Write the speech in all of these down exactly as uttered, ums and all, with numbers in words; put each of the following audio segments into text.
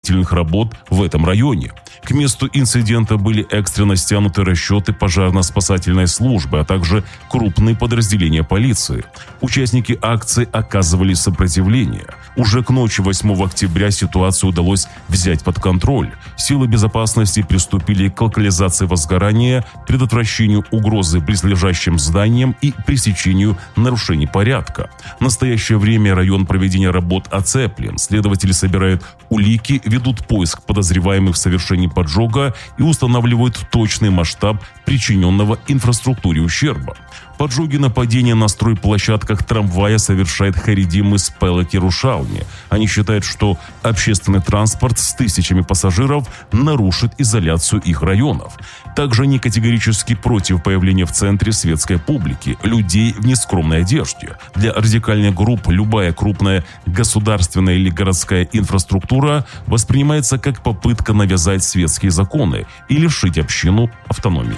строительных работ в этом районе. К месту инцидента были экстренно стянуты расчеты пожарно-спасательной службы, а также крупные подразделения полиции. Участники акции оказывали сопротивление. Уже к ночи восьмого октября ситуацию удалось взять под контроль. Силы безопасности приступили к локализации возгорания, предотвращению угрозы близлежащим зданиям и пресечению нарушений порядка. В настоящее время район проведения работ оцеплен. Следователи собирают улики, ведут поиск подозреваемых в совершении поджога и устанавливают точный масштаб причиненного инфраструктуре ущерба. Поджоги, нападения на стройплощадках трамвая совершает Харидим из Пелек-Ярушалми. Они считают, что общественный транспорт с тысячами пассажиров нарушит изоляцию их районов. Также они категорически против появления в центре светской публики людей в нескромной одежде. Для радикальных групп любая крупная государственная или городская инфраструктура воспринимается как попытка навязать светские законы и лишить общину автономии.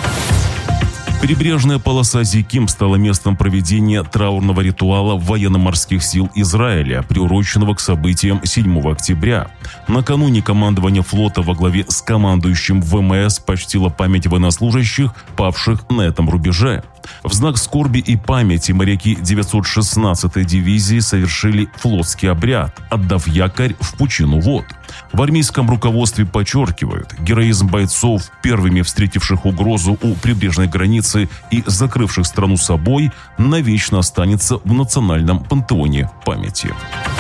Прибрежная полоса Зиким стала местом проведения траурного ритуала военно-морских сил Израиля, приуроченного к событиям седьмого октября. Накануне командование флота во главе с командующим ВМС почтило память военнослужащих, павших на этом рубеже. В знак скорби и памяти моряки девятьсот шестнадцатой дивизии совершили флотский обряд, отдав якорь в пучину вод. В армейском руководстве подчеркивают, героизм бойцов, первыми встретивших угрозу у прибрежной границы и закрывших страну собой, навечно останется в национальном пантеоне памяти.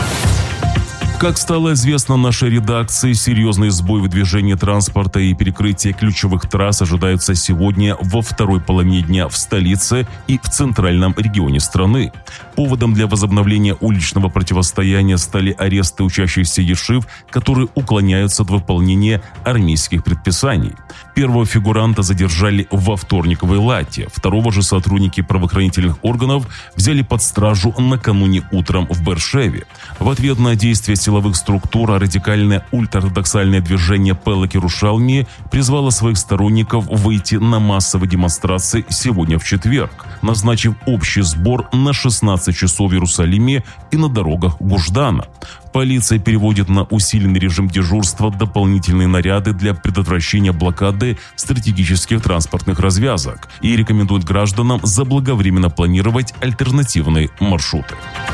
Как стало известно нашей редакции, серьезный сбой в движении транспорта и перекрытие ключевых трасс ожидаются сегодня во второй половине дня в столице и в центральном регионе страны. Поводом для возобновления уличного противостояния стали аресты учащихся ешив, которые уклоняются от выполнения армейских предписаний. Первого фигуранта задержали во вторник в Эйлате, второго же сотрудники правоохранительных органов взяли под стражу накануне утром в Беэр-Шеве. В ответ на действия силовых структур радикальное ультраортодоксальное движение Пелек-Ярушалми призвало своих сторонников выйти на массовые демонстрации сегодня в четверг, назначив общий сбор на шестнадцать часов в Иерусалиме и на дорогах Гуш-Дана. Полиция переводит на усиленный режим дежурства дополнительные наряды для предотвращения блокады стратегических транспортных развязок и рекомендует гражданам заблаговременно планировать альтернативные маршруты.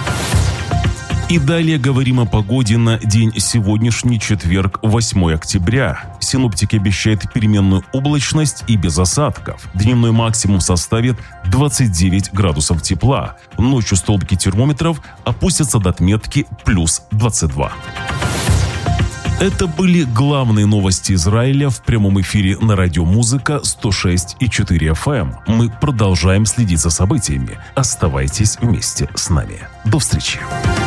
И далее говорим о погоде на день сегодняшний, четверг, восьмого октября. Синоптики обещают переменную облачность и без осадков. Дневной максимум составит двадцать девять градусов тепла. Ночью столбики термометров опустятся до отметки плюс двадцать два. Это были главные новости Израиля в прямом эфире на радио Музыка сто шесть и четыре эф эм. Мы продолжаем следить за событиями. Оставайтесь вместе с нами. До встречи.